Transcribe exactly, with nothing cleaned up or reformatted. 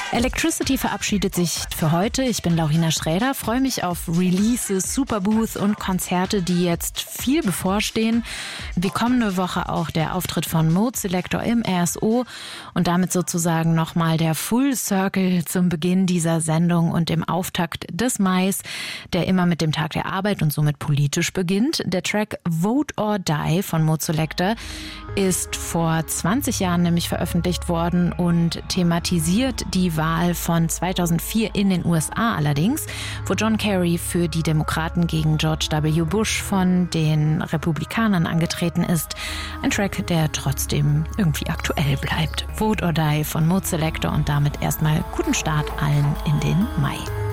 Electricity verabschiedet sich für heute. Ich bin Laurina Schräder, freue mich auf Releases, Superbooth und Konzerte, die jetzt viel bevorstehen. Wie kommende Woche auch der Auftritt von Mode Selector im R S O und damit sozusagen nochmal der Full Circle zum Beginn dieser Sendung und im Auftakt des Mais, der immer mit dem Tag der Arbeit und somit politisch beginnt. Der Track Vote or Die von Mode Selector ist vor zwanzig Jahren nämlich veröffentlicht worden und thematisiert die Wahl von zweitausendvier in den U S A allerdings, wo John Kerry für die Demokraten gegen George W. Bush von den Republikanern angetreten ist. Ein Track, der trotzdem irgendwie aktuell bleibt. Vote or Die von Mode Selector und damit erstmal guten Start allen in den Mai.